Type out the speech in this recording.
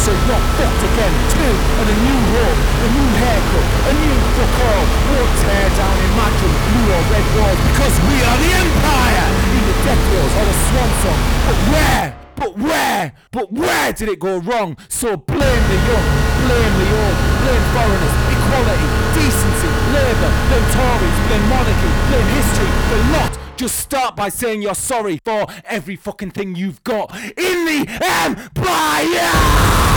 so you're fucked again too. And a new hope, a new haircut, a new fuck all won't tear down imagine blue or red walls, because we are the Empire! In the death throes or the swan song. But where did it go wrong? So blame the young, blame the old, blame foreigners, equality, decency, labour, blame Tories, blame monarchy, blame history, the lot. Just start by saying you're sorry for every fucking thing you've got in the Empire!